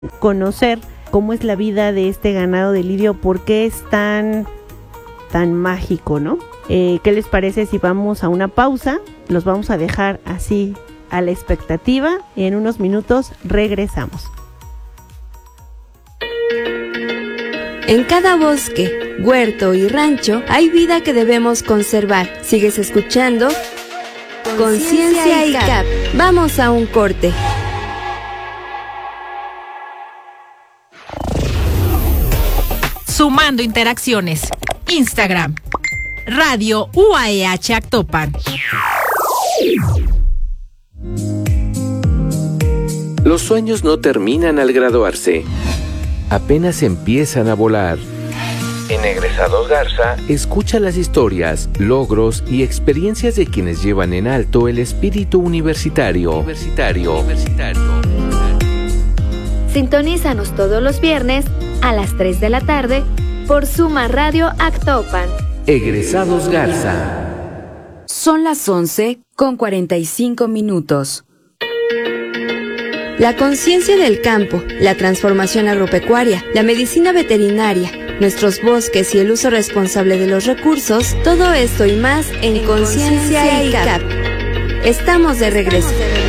conocer cómo es la vida de este ganado de lidio, por qué es tan mágico, ¿no? ¿Qué les parece si vamos a una pausa? Los vamos a dejar así a la expectativa y en unos minutos regresamos. En cada bosque, huerto y rancho hay vida que debemos conservar. Sigues escuchando Conciencia ICAP. Vamos a un corte. Sumando interacciones. Instagram. Radio UAEH Actopan. Los sueños no terminan al graduarse. Apenas empiezan a volar. En Egresados Garza, escucha las historias, logros y experiencias de quienes llevan en alto el espíritu universitario. Sintonízanos todos los viernes a las 3 de la tarde por Suma Radio Actopan. Egresados Garza. Son las 11:45. La conciencia del campo, la transformación agropecuaria, la medicina veterinaria, nuestros bosques y el uso responsable de los recursos, todo esto y más en Conciencia ICAP. Estamos de regreso.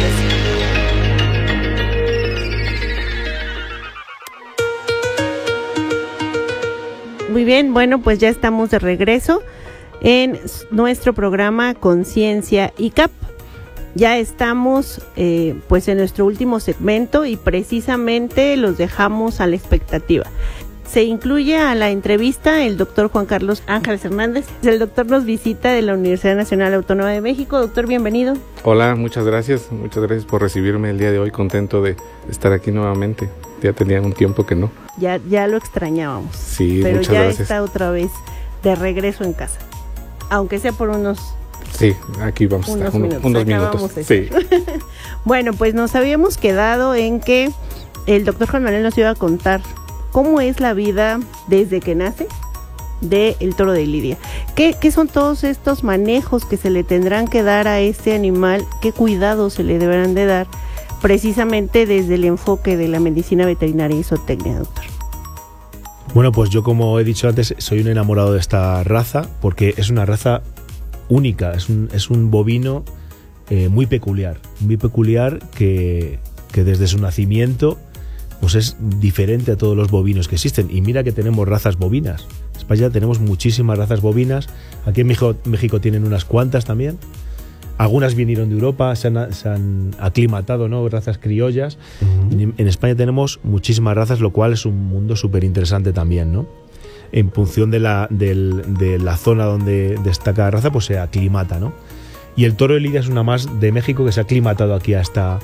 Muy bien, bueno, pues ya estamos de regreso en nuestro programa Conciencia ICAP. Ya estamos pues en nuestro último segmento y precisamente los dejamos a la expectativa. Se incluye a la entrevista el doctor Juan Carlos Ángeles Hernández. El doctor nos visita de la Universidad Nacional Autónoma de México. Doctor, bienvenido. Hola, muchas gracias por recibirme el día de hoy. Contento de estar aquí nuevamente. Ya tenía un tiempo que no. Ya lo extrañábamos. Sí, pero muchas ya gracias. Está otra vez de regreso en casa. Aunque sea por unos... Sí, aquí vamos a estar unos minutos. Sí. Bueno, pues nos habíamos quedado en que el doctor Juan Manuel nos iba a contar cómo es la vida desde que nace del toro de lidia. ¿Qué son todos estos manejos que se le tendrán que dar a este animal? ¿Qué cuidados se le deberán de dar? Precisamente desde el enfoque de la medicina veterinaria y zootecnia, doctor. Bueno, pues yo, como he dicho antes, soy un enamorado de esta raza porque es una raza única, es un bovino muy peculiar que desde su nacimiento pues es diferente a todos los bovinos que existen. Y mira que tenemos razas bovinas. En España tenemos muchísimas razas bovinas. Aquí en México tienen unas cuantas también. Algunas vinieron de Europa, se han aclimatado, ¿no? Razas criollas. Uh-huh. En España tenemos muchísimas razas, lo cual es un mundo súper interesante también, ¿no? En función de la zona donde está cada raza, pues se aclimata, ¿no? Y el toro de lidia es una más de México que se ha aclimatado aquí a esta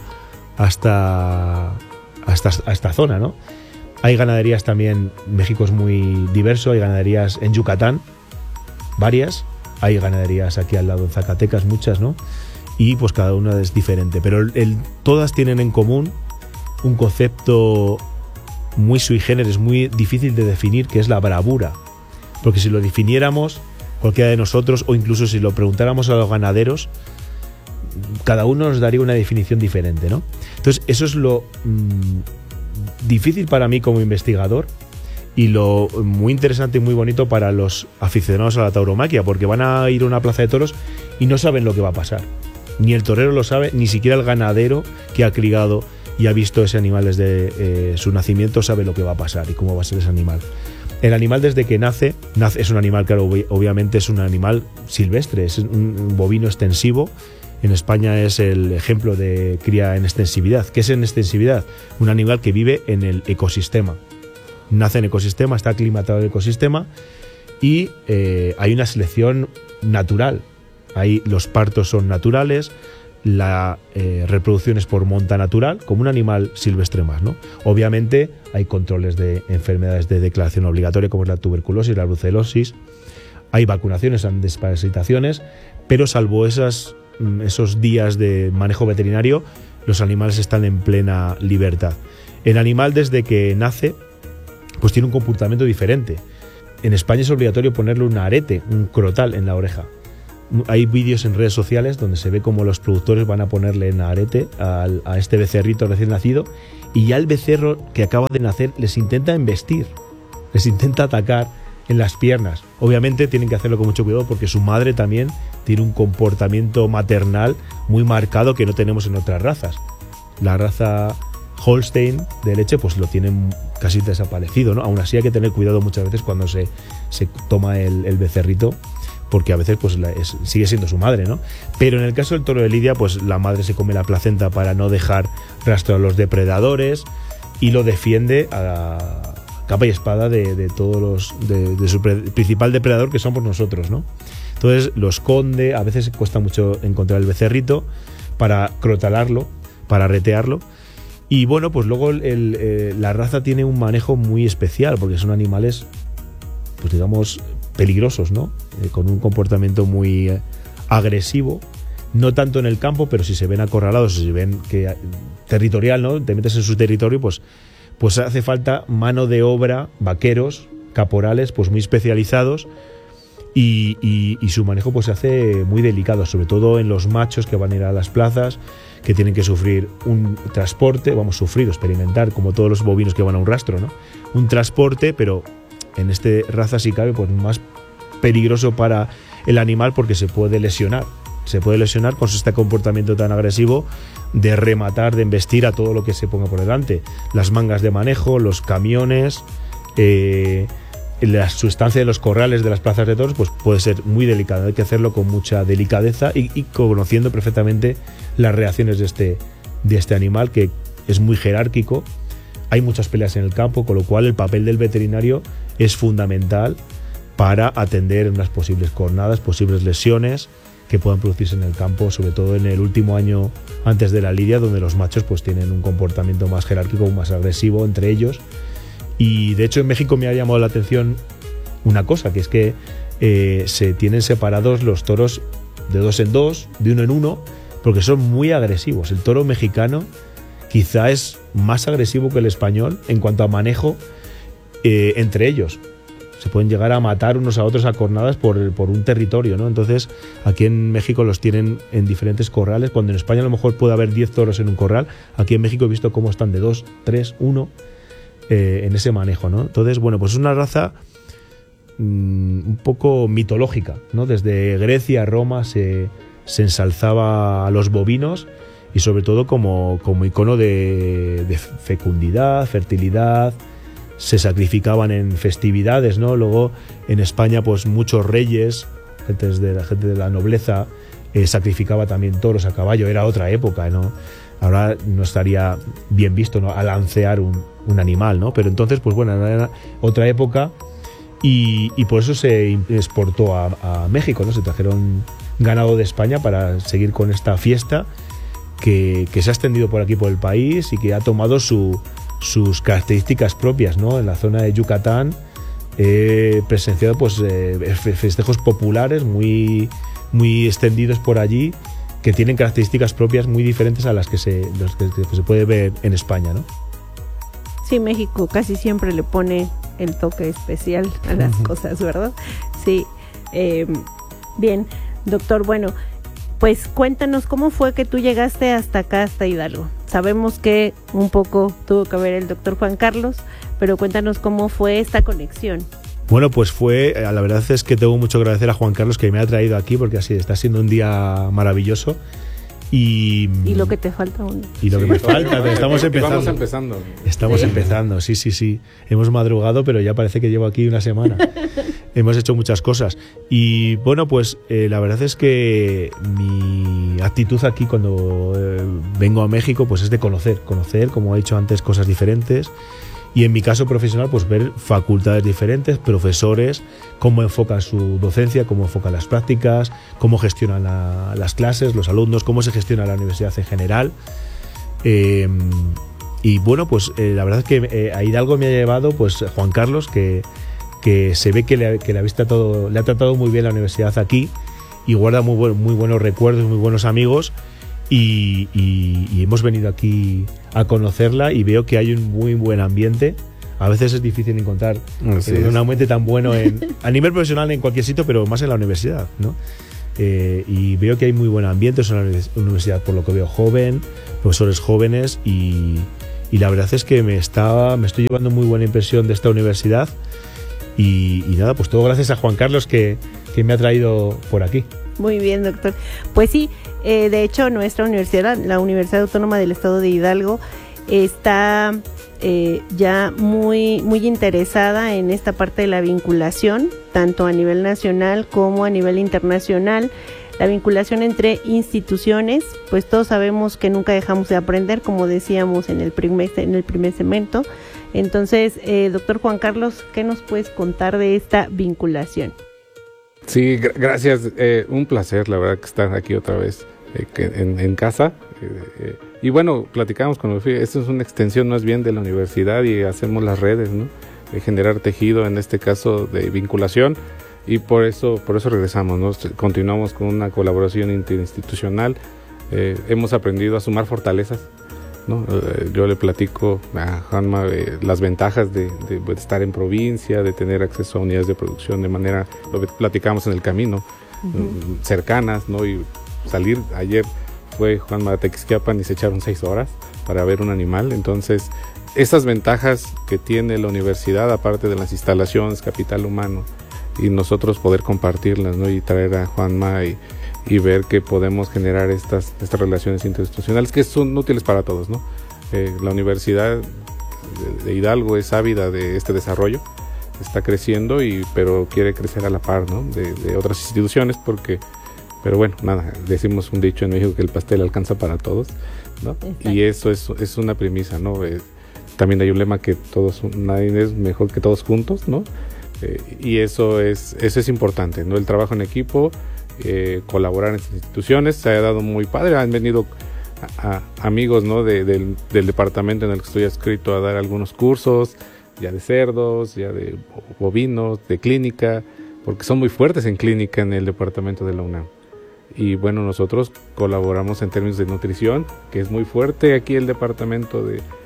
zona, ¿no? Hay ganaderías también, México es muy diverso, hay ganaderías en Yucatán, varias, hay ganaderías aquí al lado en Zacatecas, muchas, ¿no? Y pues cada una es diferente, pero todas tienen en común un concepto muy sui generis, muy difícil de definir, que es la bravura. Porque si lo definiéramos, cualquiera de nosotros, o incluso si lo preguntáramos a los ganaderos, cada uno nos daría una definición diferente, ¿no? Entonces, eso es lo difícil para mí como investigador y lo muy interesante y muy bonito para los aficionados a la tauromaquia, porque van a ir a una plaza de toros y no saben lo que va a pasar. Ni el torero lo sabe, ni siquiera el ganadero que ha criado y ha visto ese animal desde su nacimiento sabe lo que va a pasar y cómo va a ser ese animal. El animal desde que nace es un animal, claro, obviamente es un animal silvestre, es un bovino extensivo. En España es el ejemplo de cría en extensividad. ¿Qué es en extensividad? Un animal que vive en el ecosistema. Nace en ecosistema, está aclimatado al ecosistema y hay una selección natural. Ahí los partos son naturales, la reproducción es por monta natural, como un animal silvestre más, ¿no? Obviamente hay controles de enfermedades de declaración obligatoria, como es la tuberculosis, la brucelosis. Hay vacunaciones, hay desparasitaciones, pero salvo esos días de manejo veterinario, los animales están en plena libertad. El animal, desde que nace, pues tiene un comportamiento diferente. En España es obligatorio ponerle un arete, un crotal en la oreja. hay vídeos en redes sociales donde se ve como los productores van a ponerle en arete a este becerrito recién nacido, y ya el becerro que acaba de nacer les intenta embestir, les intenta atacar en las piernas. Obviamente tienen que hacerlo con mucho cuidado porque su madre también tiene un comportamiento maternal muy marcado que no tenemos en otras razas. La raza Holstein de leche pues lo tienen casi desaparecido, ¿no? Aún así hay que tener cuidado muchas veces cuando se toma el becerrito, porque a veces pues sigue siendo su madre, ¿no? Pero en el caso del toro de Lidia, pues la madre se come la placenta para no dejar rastro a los depredadores y lo defiende a capa y espada de todos de su principal depredador, que somos nosotros, ¿no? Entonces lo esconde, a veces cuesta mucho encontrar el becerrito para crotalarlo, para retearlo. Y bueno, pues luego la raza tiene un manejo muy especial, porque son animales, pues digamos, peligrosos, ¿no? Con un comportamiento muy agresivo, no tanto en el campo, pero si se ven acorralados, si se ven que territorial, ¿no? Te metes en su territorio, pues hace falta mano de obra, vaqueros, caporales, pues muy especializados, y su manejo pues se hace muy delicado, sobre todo en los machos que van a ir a las plazas, que tienen que sufrir un transporte, experimentar, como todos los bovinos que van a un rastro, ¿no? Un transporte, pero en este raza, si cabe, pues más peligroso para el animal, porque se puede lesionar con este comportamiento tan agresivo de rematar, de embestir a todo lo que se ponga por delante. Las mangas de manejo, los camiones, la sustancia de los corrales de las plazas de toros, pues puede ser muy delicado. Hay que hacerlo con mucha delicadeza y conociendo perfectamente las reacciones de este animal, que es muy jerárquico. Hay muchas peleas en el campo, con lo cual el papel del veterinario es fundamental para atender unas posibles cornadas, posibles lesiones que puedan producirse en el campo, sobre todo en el último año antes de la lidia, donde los machos pues tienen un comportamiento más jerárquico, más agresivo entre ellos. Y de hecho en México me ha llamado la atención una cosa, que es que se tienen separados los toros de 2 en 2, de 1 en 1, porque son muy agresivos. El toro mexicano quizá es más agresivo que el español en cuanto a manejo entre ellos. Se pueden llegar a matar unos a otros a cornadas por un territorio, ¿no? Entonces, aquí en México los tienen en diferentes corrales, cuando en España a lo mejor puede haber 10 toros en un corral. Aquí en México he visto cómo están de 2, 3, 1 en ese manejo, ¿no? Entonces, bueno, pues es una raza un poco mitológica, ¿no? Desde Grecia, Roma se ensalzaba a los bovinos, y sobre todo como icono de fecundidad, fertilidad. Se sacrificaban en festividades, ¿no? Luego en España pues muchos reyes, la gente de la nobleza, sacrificaba también toros a caballo. Era otra época, ¿no? Ahora no estaría bien visto, ¿no?, alancear un animal, ¿no? Pero entonces, pues bueno, era otra época, y por eso se exportó a México, ¿no? Se trajeron ganado de España para seguir con esta fiesta que se ha extendido por aquí, por el país, y que ha tomado sus características propias, ¿no? En la zona de Yucatán he presenciado pues festejos populares muy, muy extendidos por allí, que tienen características propias muy diferentes a las que se puede ver en España, ¿no? Sí, México casi siempre le pone el toque especial a las cosas, ¿verdad? Sí. Bien, doctor, bueno, pues cuéntanos cómo fue que tú llegaste hasta acá, hasta Hidalgo. Sabemos que un poco tuvo que ver el doctor Juan Carlos, pero cuéntanos cómo fue esta conexión. Bueno, pues la verdad es que tengo mucho que agradecer a Juan Carlos, que me ha traído aquí, porque así está siendo un día maravilloso. Y lo que te falta aún. Y lo que me falta, estamos empezando. Estamos empezando, sí. Hemos madrugado, pero ya parece que llevo aquí una semana. Hemos hecho muchas cosas. Y bueno, pues la verdad es que mi actitud aquí cuando vengo a México pues es de conocer, como he dicho antes, cosas diferentes. Y en mi caso profesional, pues ver facultades diferentes, profesores, cómo enfocan su docencia, cómo enfocan las prácticas, cómo gestionan las clases, los alumnos, cómo se gestiona la universidad en general. Y bueno, pues la verdad es que a Hidalgo me ha llevado pues Juan Carlos, que se ve que le ha tratado muy bien la universidad aquí, y guarda muy buenos recuerdos, muy buenos amigos. Y hemos venido aquí a conocerla, y veo que hay un muy buen ambiente. A veces es difícil encontrar un ambiente tan bueno a nivel profesional en cualquier sitio, pero más en la universidad, ¿no? y veo que hay muy buen ambiente. Es una universidad, por lo que veo, joven, profesores jóvenes, y la verdad es que me estoy llevando muy buena impresión de esta universidad, y nada, pues todo gracias a Juan Carlos que me ha traído por aquí. Muy bien, doctor. Pues sí, de hecho nuestra universidad, la Universidad Autónoma del Estado de Hidalgo, está ya muy interesada en esta parte de la vinculación, tanto a nivel nacional como a nivel internacional. La vinculación entre instituciones, pues todos sabemos que nunca dejamos de aprender, como decíamos en el primer segmento. Entonces, doctor Juan Carlos, ¿qué nos puedes contar de esta vinculación? Sí, gracias. Un placer, la verdad, que estar aquí otra vez en casa. Y bueno, platicamos cuando fui, esto es una extensión más bien de la universidad y hacemos las redes, ¿no? Generar tejido, en este caso de vinculación, y por eso regresamos, ¿no? Continuamos con una colaboración interinstitucional. Hemos aprendido a sumar fortalezas, ¿no? Yo le platico a Juanma las ventajas de estar en provincia, de tener acceso a unidades de producción de manera, lo platicamos en el camino, cercanas, ¿no? Y salir ayer fue Juanma a Tequisquiapan y se echaron 6 horas para ver un animal. Entonces, esas ventajas que tiene la universidad, aparte de las instalaciones, capital humano, y nosotros poder compartirlas, ¿no? Y traer a Juanma y ver que podemos generar estas relaciones interinstitucionales que son útiles para todos, ¿no? La Universidad de Hidalgo es ávida de este desarrollo, está creciendo, pero quiere crecer a la par, ¿no? de otras instituciones, pero bueno, nada, decimos un dicho en México que el pastel alcanza para todos, ¿no? Exacto. Y eso es una premisa, ¿no? También hay un lema que nadie es mejor que todos juntos, ¿no? Y eso es importante, ¿no? El trabajo en equipo, colaborar en estas instituciones, se ha dado muy padre. Han venido amigos, ¿no? del departamento en el que estoy adscrito a dar algunos cursos, ya de cerdos, ya de bovinos, de clínica, porque son muy fuertes en clínica en el departamento de la UNAM. Y bueno, nosotros colaboramos en términos de nutrición, que es muy fuerte aquí el departamento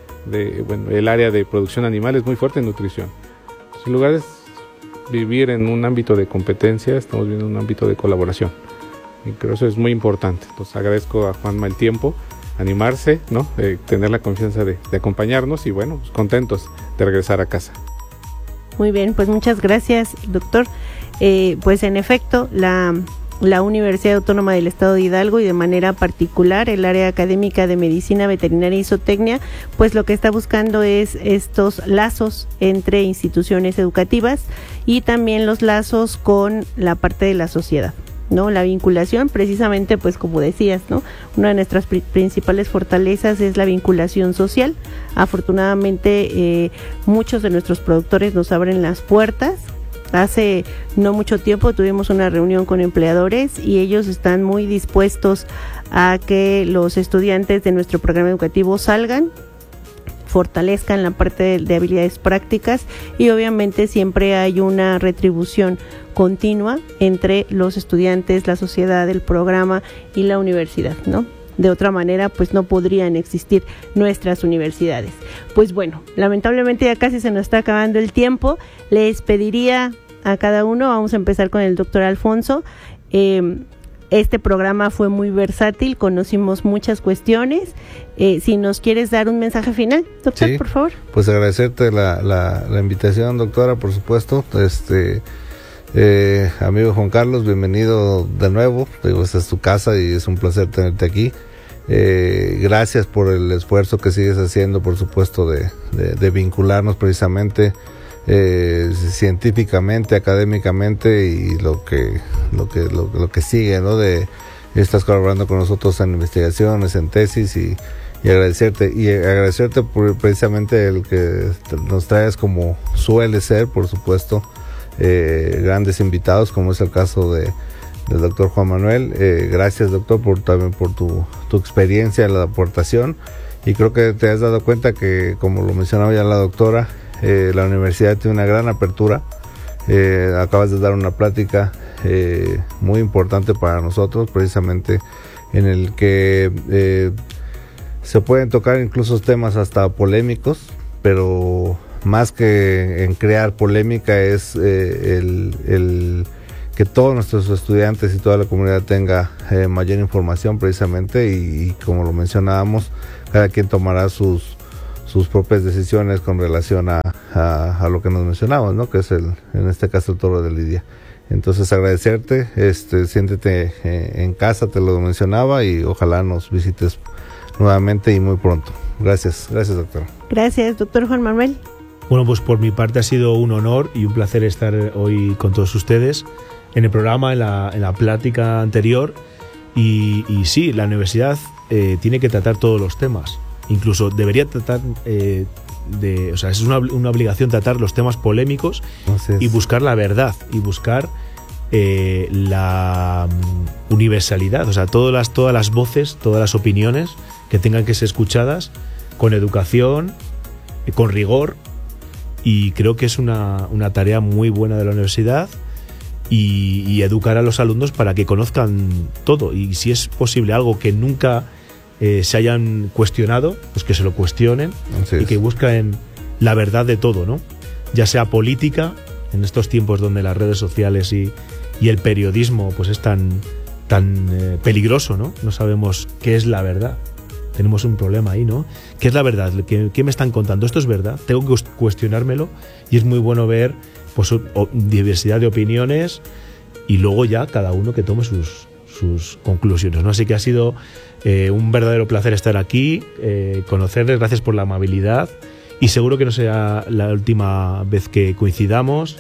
el área de producción animal es muy fuerte en nutrición. En lugar de vivir en un ámbito de competencia, estamos viendo un ámbito de colaboración. Y creo que eso es muy importante. Entonces agradezco a Juanma el tiempo, animarse, ¿no? Tener la confianza de acompañarnos, y bueno, pues contentos de regresar a casa. Muy bien, pues muchas gracias, doctor. Pues en efecto, la Universidad Autónoma del Estado de Hidalgo, y de manera particular el área académica de Medicina Veterinaria y Zootecnia, pues lo que está buscando es estos lazos entre instituciones educativas y también los lazos con la parte de la sociedad, ¿no? La vinculación, precisamente, pues como decías, ¿no? Una de nuestras principales fortalezas es la vinculación social. Afortunadamente, muchos de nuestros productores nos abren las puertas. Hace no mucho tiempo tuvimos una reunión con empleadores y ellos están muy dispuestos a que los estudiantes de nuestro programa educativo salgan, fortalezcan la parte de habilidades prácticas, y obviamente siempre hay una retribución continua entre los estudiantes, la sociedad, el programa y la universidad, ¿no? De otra manera, pues no podrían existir nuestras universidades. Pues bueno, lamentablemente ya casi se nos está acabando el tiempo. Les pediría a cada uno, vamos a empezar con el doctor Alfonso. Este programa fue muy versátil, conocimos muchas cuestiones. Si nos quieres dar un mensaje final, doctor, sí, por favor. Pues agradecerte la invitación, doctora, por supuesto. Amigo Juan Carlos, bienvenido de nuevo. Esta es tu casa y es un placer tenerte aquí. Gracias por el esfuerzo que sigues haciendo, por supuesto, de vincularnos precisamente científicamente, académicamente, y lo que sigue, ¿no? Estás colaborando con nosotros en investigaciones, en tesis, y agradecerte por precisamente el que nos traes, como suele ser, por supuesto, grandes invitados, como es el caso del doctor Juan Manuel. Gracias, doctor, también por tu experiencia, la aportación, y creo que te has dado cuenta que, como lo mencionaba ya la doctora, la universidad tiene una gran apertura. Acabas de dar una plática muy importante para nosotros, precisamente en el que se pueden tocar incluso temas hasta polémicos, pero más que en crear polémica es el que que todos nuestros estudiantes y toda la comunidad tenga mayor información precisamente, y como lo mencionábamos, cada quien tomará sus propias decisiones con relación a lo que nos mencionamos, ¿no? Que es en este caso el toro de Lidia. Entonces agradecerte, siéntete en casa, te lo mencionaba, y ojalá nos visites nuevamente y muy pronto. Gracias, doctor. Gracias, doctor Juan Manuel. Bueno, pues por mi parte ha sido un honor y un placer estar hoy con todos ustedes en el programa, en la plática anterior. Y sí, la universidad tiene que tratar todos los temas. Incluso debería tratar es una obligación tratar los temas polémicos y buscar la verdad y buscar la universalidad, o sea, todas las voces, todas las opiniones que tengan que ser escuchadas con educación, con rigor, y creo que es una tarea muy buena de la universidad, y educar a los alumnos para que conozcan todo, y si es posible algo que nunca se hayan cuestionado, pues que se lo cuestionen y que busquen la verdad de todo, ¿no? Ya sea política, en estos tiempos donde las redes sociales y el periodismo pues es tan peligroso, ¿no? No sabemos qué es la verdad. Tenemos un problema ahí, ¿no? ¿Qué es la verdad? ¿Qué me están contando? ¿Esto es verdad? Tengo que cuestionármelo, y es muy bueno ver pues diversidad de opiniones, y luego ya cada uno que tome sus conclusiones, ¿no? Así que ha sido un verdadero placer estar aquí, conocerles, gracias por la amabilidad, y seguro que no será la última vez que coincidamos,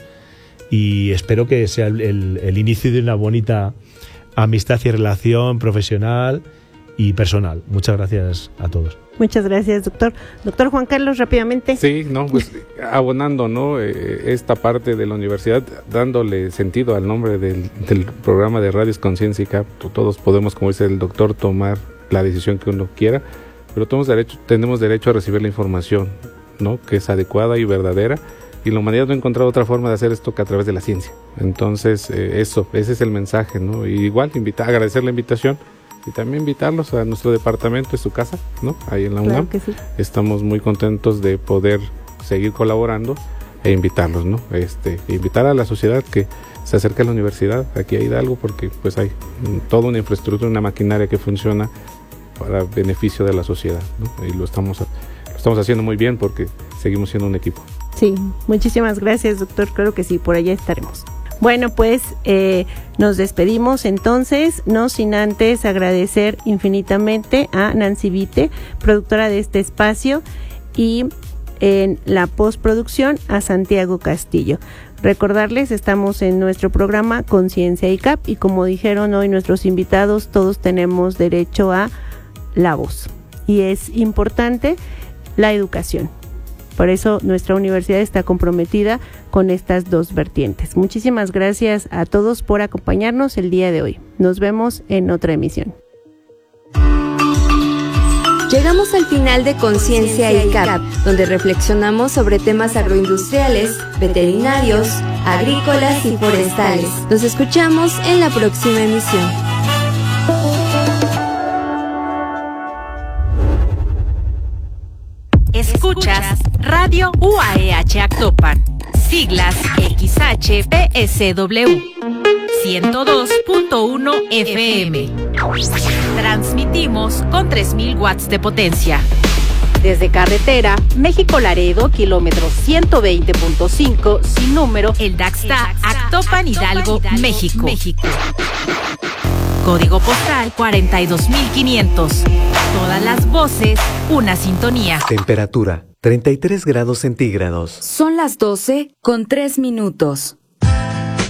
y espero que sea el inicio de una bonita amistad y relación profesional y personal. Muchas gracias a todos. Muchas gracias, doctor. Doctor Juan Carlos, rápidamente. Sí, no, pues abonando, ¿no? Esta parte de la universidad, dándole sentido al nombre del programa de Radios Conciencia y CAP. Todos podemos, como dice el doctor, tomar la decisión que uno quiera, pero tenemos derecho a recibir la información, ¿no? Que es adecuada y verdadera, y la humanidad no ha encontrado otra forma de hacer esto que a través de la ciencia. Entonces, ese es el mensaje, ¿no? Y igual, agradecer la invitación, y también invitarlos a nuestro departamento, de su casa, ¿no? Ahí en la UNAM. Claro que sí. Estamos muy contentos de poder seguir colaborando e invitarlos, ¿no? Invitar a la sociedad que se acerque a la universidad aquí a Hidalgo, porque pues hay toda una infraestructura, una maquinaria que funciona para beneficio de la sociedad, ¿no? Y lo estamos haciendo muy bien, porque seguimos siendo un equipo. Sí, muchísimas gracias, doctor. Claro que sí, por allá estaremos. Bueno, pues nos despedimos entonces, no sin antes agradecer infinitamente a Nancy Vite, productora de este espacio, y en la postproducción a Santiago Castillo. Recordarles, estamos en nuestro programa Conciencia y CAP, y como dijeron hoy nuestros invitados, todos tenemos derecho a la voz, y es importante la educación. Por eso nuestra universidad está comprometida con estas dos vertientes. Muchísimas gracias a todos por acompañarnos el día de hoy. Nos vemos en otra emisión. Llegamos al final de Conciencia y CAP, donde reflexionamos sobre temas agroindustriales, veterinarios, agrícolas y forestales. Nos escuchamos en la próxima emisión. Escuchas Radio UAEH Actopan, siglas XHPSW, 102.1 FM. Transmitimos con 3,000 watts de potencia. Desde carretera, México-Laredo, kilómetro 120.5, sin número, el Daxta, Actopan, Hidalgo, México. Código postal 42,500. Todas las voces, una sintonía. Temperatura 33 grados centígrados. Son las 12:03.